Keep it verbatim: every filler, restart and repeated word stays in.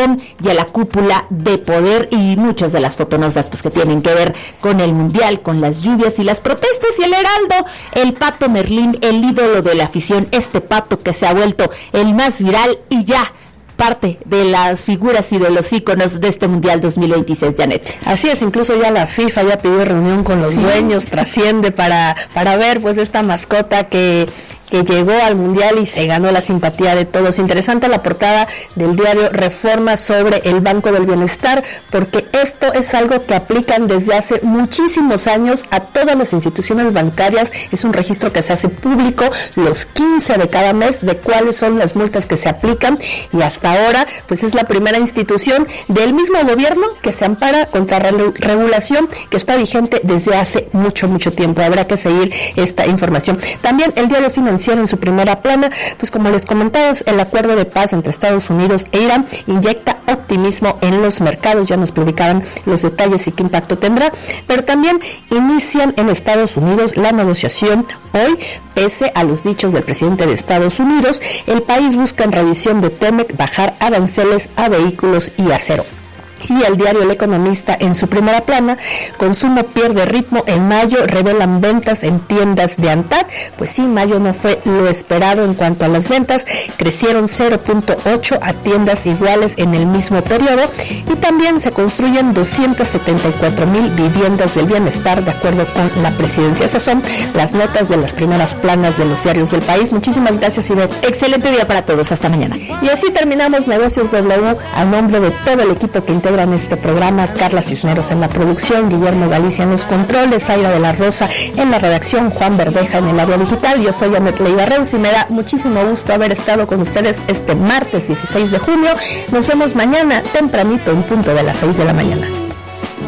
Calderón y a la cúpula de poder, y muchas de las fotonotas pues que tienen que ver con el mundial, con las lluvias y las protestas, y el Heraldo, el Pato Merlín, el ídolo de la afición, este pato que se ha vuelto el más viral y ya parte de las figuras y de los íconos de este Mundial dos mil veintiséis, Janet. Así es, incluso ya la FIFA ya pidió reunión con los sí. dueños, trasciende para, para ver pues esta mascota que que llegó al Mundial y se ganó la simpatía de todos. Interesante la portada del diario Reforma sobre el Banco del Bienestar, porque esto es algo que aplican desde hace muchísimos años a todas las instituciones bancarias. Es un registro que se hace público los quince de cada mes de cuáles son las multas que se aplican, y hasta ahora pues es la primera institución del mismo gobierno que se ampara contra re- regulación que está vigente desde hace mucho, mucho tiempo. Habrá que seguir esta información. También el diario Financiero en su primera plana, pues como les comentamos, el acuerdo de paz entre Estados Unidos e Irán inyecta optimismo en los mercados. Ya nos platicaban los detalles y qué impacto tendrá, pero también inician en Estados Unidos la negociación hoy. Pese a los dichos del presidente de Estados Unidos, el país busca en revisión de Temec bajar aranceles a vehículos y acero. Y el diario El Economista en su primera plana, consumo pierde ritmo en mayo, revelan ventas en tiendas de ANTAD. Pues sí, mayo no fue lo esperado en cuanto a las ventas, crecieron cero punto ocho a tiendas iguales en el mismo periodo, y también se construyen doscientas setenta y cuatro mil viviendas del bienestar de acuerdo con la presidencia. Esas son las notas de las primeras planas de los diarios del país. Muchísimas gracias, Ivette. Excelente día para todos, hasta mañana. Y así terminamos Negocios W a nombre de todo el equipo que integra en este programa: Carla Cisneros en la producción, Guillermo Galicia en los controles, Zaira de la Rosa en la redacción, Juan Verdeja en el área digital. Yo soy Janet Leiva Reus y me da muchísimo gusto haber estado con ustedes este martes dieciséis de junio. Nos vemos mañana tempranito en punto de las seis de la mañana.